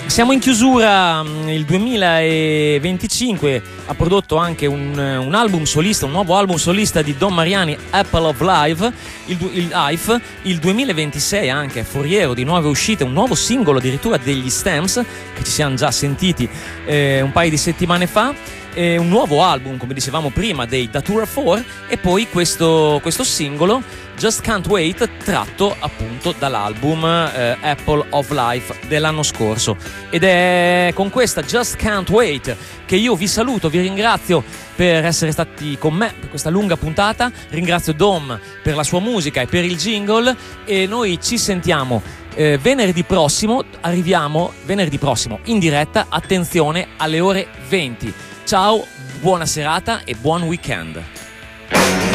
Siamo in chiusura, il 2025 ha prodotto anche un album solista, un nuovo album solista di Don Mariani, Apple of Life, il 2026 anche è foriero di nuove uscite, un nuovo singolo addirittura degli Stamps, che ci siamo già sentiti un paio di settimane fa, un nuovo album, come dicevamo prima, dei Datura 4, e poi questo singolo Just Can't Wait, tratto appunto dall'album Apple of Life dell'anno scorso. Ed è con questa Just Can't Wait che io vi saluto, vi ringrazio per essere stati con me per questa lunga puntata, ringrazio Dom per la sua musica e per il jingle, e noi ci sentiamo venerdì prossimo, arriviamo venerdì prossimo in diretta, attenzione, alle ore 20. Ciao, buona serata e buon weekend.